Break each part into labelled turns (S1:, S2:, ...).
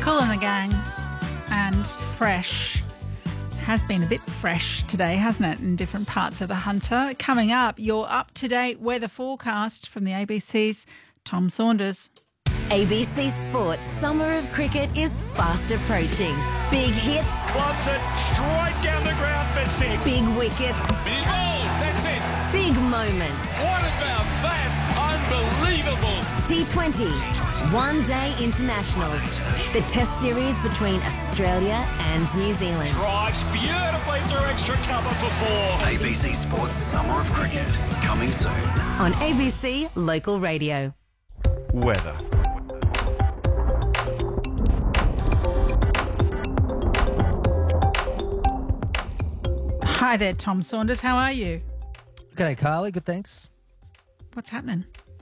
S1: Kool and the Gang and Fresh. Has been a bit fresh today, hasn't it, in different parts of the Hunter. Coming up, your up-to-date weather forecast from the ABC's Tom Saunders.
S2: ABC Sports Summer of Cricket is fast approaching. Big hits.
S3: Clubs it straight down the ground for six.
S2: Big wickets.
S3: He's bowled. That's it.
S2: Big moments.
S3: What about that? Unbelievable.
S2: T20. One-day internationals. The test series between Australia and New Zealand.
S3: Drives beautifully through extra cover for four.
S4: ABC Sports Summer of Cricket, coming soon.
S2: On ABC Local Radio.
S5: Weather.
S1: Hi there, Tom Saunders. How are you?
S6: G'day, Carly. Good, thanks.
S1: What's happening?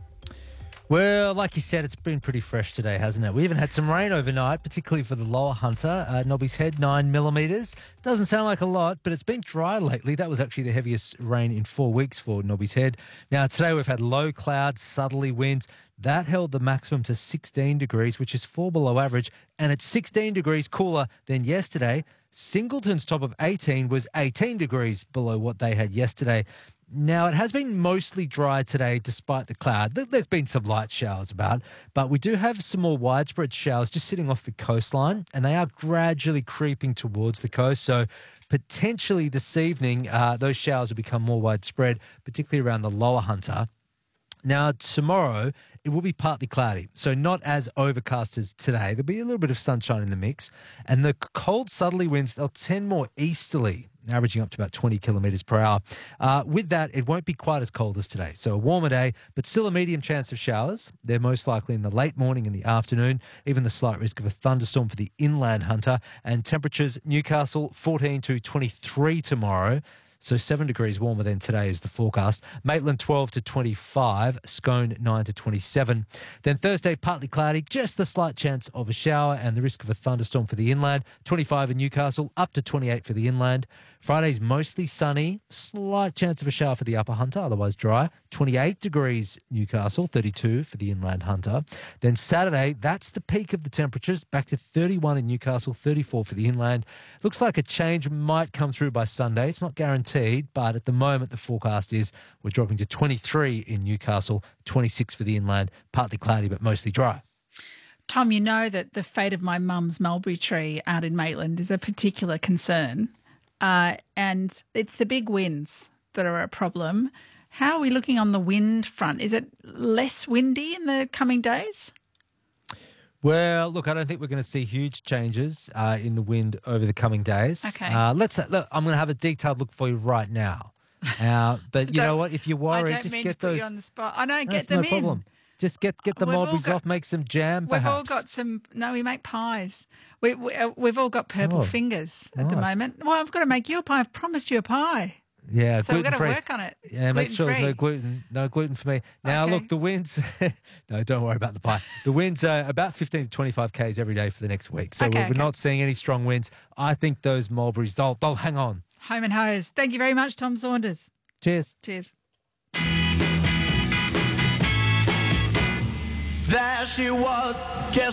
S6: Well, like you said, it's been pretty fresh today, hasn't it? We even had some rain overnight, particularly for the lower Hunter. Nobby's Head, 9 millimetres. Doesn't sound like a lot, but it's been dry lately. That was actually the heaviest rain in 4 weeks for Nobby's Head. Now, today we've had low clouds, southerly winds. That held the maximum to 16 degrees, which is 4 below average, and it's 16 degrees cooler than yesterday. Singleton's top of 18 was 18 degrees below what they had yesterday. Now, it has been mostly dry today despite the cloud. There's been some light showers about, but we do have some more widespread showers just sitting off the coastline, and they are gradually creeping towards the coast. So potentially this evening, those showers will become more widespread, particularly around the lower Hunter. Now, tomorrow, it will be partly cloudy, so not as overcast as today. There'll be a little bit of sunshine in the mix, and the cold southerly winds, they'll tend more easterly, averaging up to about 20 kilometres per hour. With that, it won't be quite as cold as today, so a warmer day, but still a medium chance of showers. They're most likely in the late morning and the afternoon, even the slight risk of a thunderstorm for the inland Hunter, and temperatures, Newcastle 14 to 23 tomorrow. So 7 degrees warmer than today is the forecast. Maitland 12 to 25, Scone 9 to 27. Then Thursday, partly cloudy, just the slight chance of a shower and the risk of a thunderstorm for the inland. 25 in Newcastle, up to 28 for the inland. Friday's mostly sunny, slight chance of a shower for the upper Hunter, otherwise dry. 28 degrees Newcastle, 32 for the inland Hunter. Then Saturday, that's the peak of the temperatures, back to 31 in Newcastle, 34 for the inland. Looks like a change might come through by Sunday. It's not guaranteed, but at the moment the forecast is we're dropping to 23 in Newcastle, 26 for the inland, partly cloudy but mostly dry.
S1: Tom, you know that the fate of my mum's mulberry tree out in Maitland is a particular concern. And it's the big winds that are a problem. How are we looking on the wind front? Is it less windy in the coming days?
S6: Well, look, I don't think we're going to see huge changes in the wind over the coming days.
S1: Okay.
S6: Look, I'm going to have a detailed look for you right now. But you know what? If you're worried, just get those.
S1: I don't mean to put you on the spot. I know, get
S6: That's
S1: them
S6: no
S1: in.
S6: problem. Just get the mulberries off, make some jam, perhaps.
S1: We've all got some. No, we make pies. We've all got purple fingers at the moment. Well, I've got to make you a pie. I've promised you a pie.
S6: Yeah,
S1: so we've got to
S6: gluten-free.
S1: work on it.
S6: Yeah, make sure there's
S1: Gluten-free.
S6: no gluten for me. Now,
S1: Okay.
S6: look, the winds. No, don't worry about the pie. The winds are about 15 to 25 k's every day for the next week. So we're not seeing any strong winds. I think those mulberries, they'll hang on.
S1: Home and hose. Thank you very much, Tom Saunders.
S6: Cheers.
S1: Cheers.
S7: There she was, just